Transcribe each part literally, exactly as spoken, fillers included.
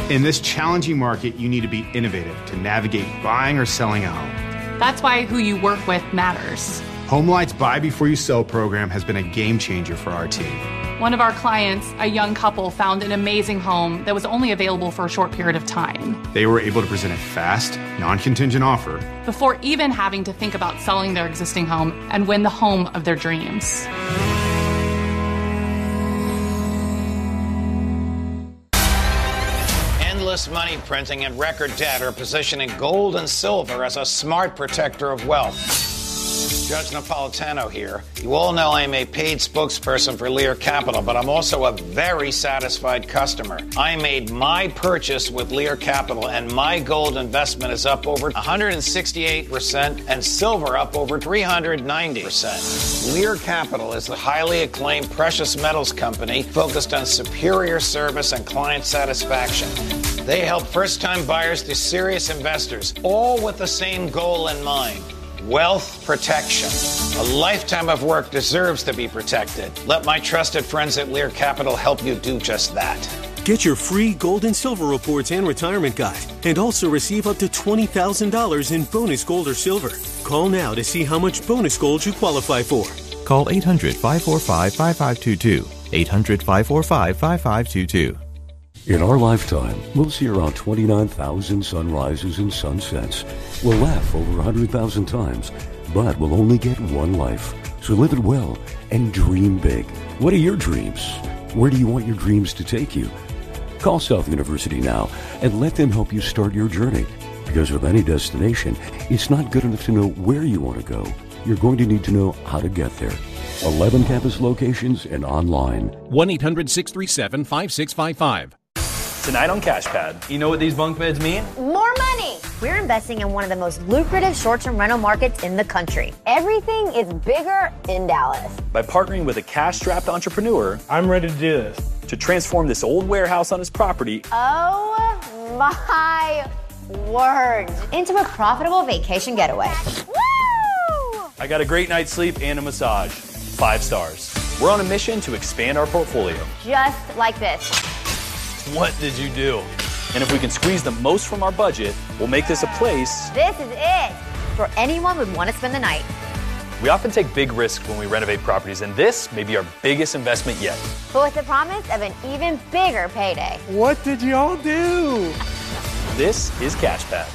In this challenging market, you need to be innovative to navigate buying or selling a home. That's why who you work with matters. HomeLight's Buy Before You Sell program has been a game changer for our team. One of our clients, a young couple, found an amazing home that was only available for a short period of time. They were able to present a fast, non-contingent offer before even having to think about selling their existing home and win the home of their dreams. Endless money printing and record debt are positioning gold and silver as a smart protector of wealth. Judge Napolitano here. You all know I'm a paid spokesperson for Lear Capital, but I'm also a very satisfied customer. I made my purchase with Lear Capital, and my gold investment is up over one hundred sixty-eight percent and silver up over three hundred ninety percent. Lear Capital is the highly acclaimed precious metals company focused on superior service and client satisfaction. They help first-time buyers to serious investors, all with the same goal in mind. Wealth protection. A lifetime of work deserves to be protected. Let my trusted friends at Lear Capital help you do just that. Get your free gold and silver reports and retirement guide, and also receive up to twenty thousand dollars in bonus gold or silver. Call now to see how much bonus gold you qualify for. Call eight hundred, five four five, five five two two. eight hundred, five four five, five five two two. In our lifetime, we'll see around twenty-nine thousand sunrises and sunsets. We'll laugh over one hundred thousand times, but we'll only get one life. So live it well and dream big. What are your dreams? Where do you want your dreams to take you? Call South University now and let them help you start your journey. Because with any destination, it's not good enough to know where you want to go. You're going to need to know how to get there. eleven campus locations and online. one eight hundred, six three seven, five six five five. Tonight on CashPad. You know what these bunk beds mean? More money! We're investing in one of the most lucrative short-term rental markets in the country. Everything is bigger in Dallas. By partnering with a cash-strapped entrepreneur, I'm ready to do this. To transform this old warehouse on his property. Oh my word. Into a profitable vacation getaway. Woo! I got a great night's sleep and a massage. Five stars. We're on a mission to expand our portfolio. Just like this. What did you do? And if we can squeeze the most from our budget, we'll make this a place. This is it for anyone who would want to spend the night. We often take big risks when we renovate properties, and this may be our biggest investment yet. But with the promise of an even bigger payday. What did y'all do? This is CashPad.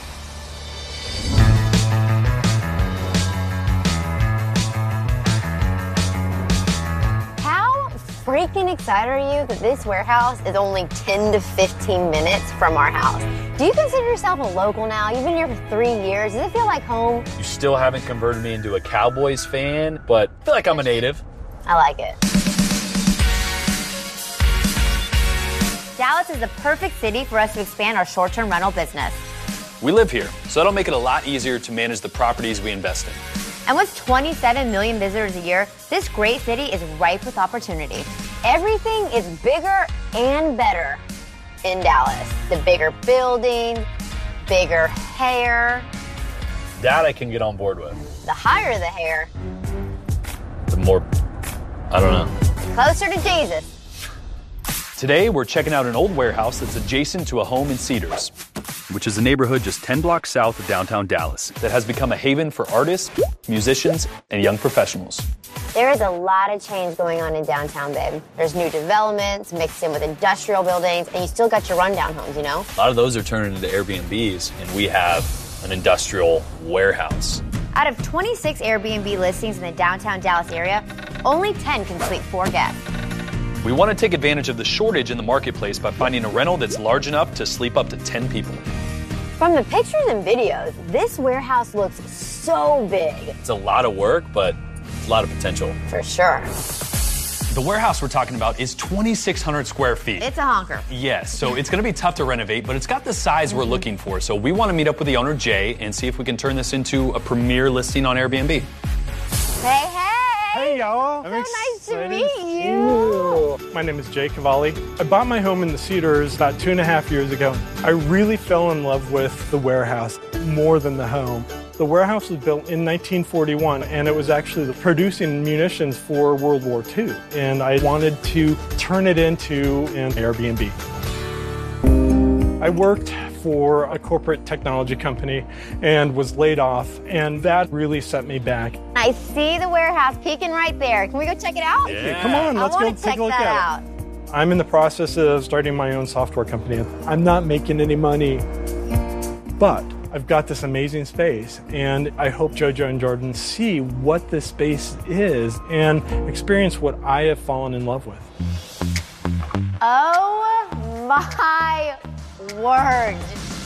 Freaking excited are you that this warehouse is only ten to fifteen minutes from our house? Do you consider yourself a local now? You've been here for three years. Does it feel like home? You still haven't converted me into a Cowboys fan, but I feel like I'm a native. I like it. Dallas is the perfect city for us to expand our short-term rental business. We live here, so that'll make it a lot easier to manage the properties we invest in. And with twenty-seven million visitors a year, this great city is ripe with opportunity. Everything is bigger and better in Dallas. The bigger buildings, bigger hair. That I can get on board with. The higher the hair, the more, I don't know. Closer to Jesus. Today, we're checking out an old warehouse that's adjacent to a home in Cedars, which is a neighborhood just ten blocks south of downtown Dallas that has become a haven for artists, musicians, and young professionals. There is a lot of change going on in downtown, babe. There's new developments mixed in with industrial buildings, and you still got your rundown homes, you know? A lot of those are turning into Airbnbs, and we have an industrial warehouse. Out of twenty-six Airbnb listings in the downtown Dallas area, only ten can sleep four guests. We want to take advantage of the shortage in the marketplace by finding a rental that's large enough to sleep up to ten people. From the pictures and videos, this warehouse looks so big. It's a lot of work, but a lot of potential. For sure. The warehouse we're talking about is twenty-six hundred square feet. It's a honker. Yes, so it's going to be tough to renovate, but it's got the size mm-hmm. we're looking for. So we want to meet up with the owner, Jay, and see if we can turn this into a premier listing on Airbnb. Hey, hey! Hey, y'all. So nice to meet you. Ooh. My name is Jay Cavalli. I bought my home in the Cedars about two and a half years ago. I really fell in love with the warehouse more than the home. The warehouse was built in nineteen forty-one, and it was actually producing munitions for World War Two. And I wanted to turn it into an Airbnb. I worked for a corporate technology company and was laid off, and that really set me back. I see the warehouse peeking right there. Can we go check it out? Yeah. Come on, let's I go want to take check a look that at out. it. I'm in the process of starting my own software company. I'm not making any money, but I've got this amazing space, and I hope JoJo and Jordan see what this space is and experience what I have fallen in love with. Oh my word.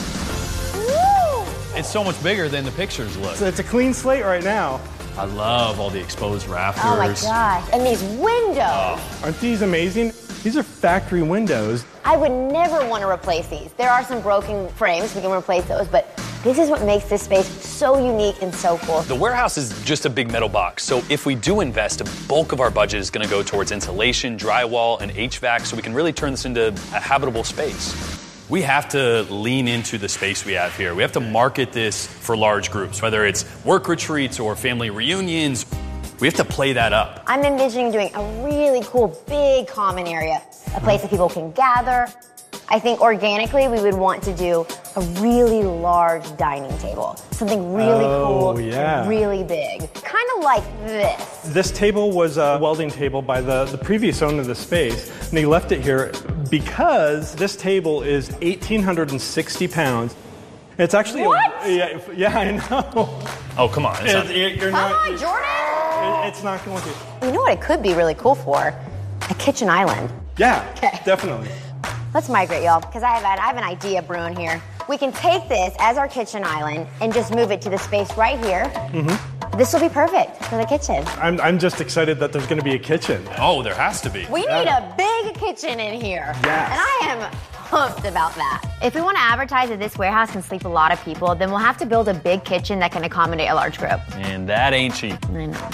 Woo! It's so much bigger than the pictures look. So it's a clean slate right now. I love all the exposed rafters. Oh my gosh. And these windows. Oh. Aren't these amazing? These are factory windows. I would never want to replace these. There are some broken frames, we can replace those, but this is what makes this space so unique and so cool. The warehouse is just a big metal box, so if we do invest, a bulk of our budget is going to go towards insulation, drywall, and H V A C, so we can really turn this into a habitable space. We have to lean into the space we have here. We have to market this for large groups, whether it's work retreats or family reunions. We have to play that up. I'm envisioning doing a really cool, big common area, a place that people can gather. I think organically we would want to do a really large dining table. Something really Oh, cool, yeah. and really big. Kind of like this. This table was a welding table by the, the previous owner of the space, and he left it here because this table is one thousand eight hundred sixty pounds. It's actually What? A, yeah, yeah, I know. Oh, come on. It's It- not- it- you're Come not- on, Jordan! it- it's not going to. You know what it could be really cool for? A kitchen island. Yeah, Okay. definitely. Let's migrate, y'all, because I have, an, I have an idea brewing here. We can take this as our kitchen island and just move it to the space right here. Mm-hmm. This will be perfect for the kitchen. I'm, I'm just excited that there's going to be a kitchen. Oh, there has to be. We need a big kitchen in here. Yes. And I am pumped about that. If we want to advertise that this warehouse can sleep a lot of people, then we'll have to build a big kitchen that can accommodate a large group. And that ain't cheap. I know.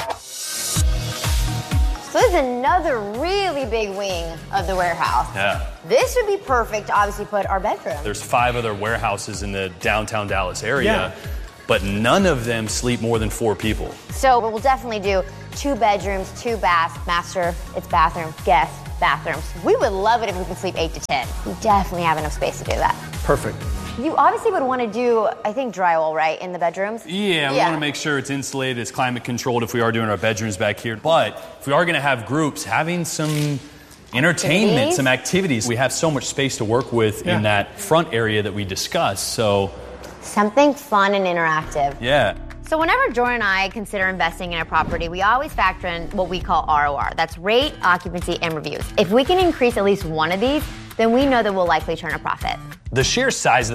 So this is another really big wing of the warehouse. Yeah. This would be perfect to obviously put our bedroom. There's five other warehouses in the downtown Dallas area, Yeah. but none of them sleep more than four people. So we'll definitely do two bedrooms, two baths, master, it's bathroom, guest, bathrooms. We would love it if we could sleep eight to ten. We definitely have enough space to do that. Perfect. You obviously would want to do, I think, drywall, right, in the bedrooms? Yeah, we Yeah. want to make sure it's insulated, it's climate controlled if we are doing our bedrooms back here. But if we are going to have groups, having some entertainment, Activities? some activities. We have so much space to work with Yeah. in that front area that we discussed. So, Something fun and interactive. yeah. So whenever Jordan and I consider investing in a property, we always factor in what we call R O R. That's rate, occupancy, and reviews. If we can increase at least one of these, then we know that we'll likely turn a profit. The sheer size of the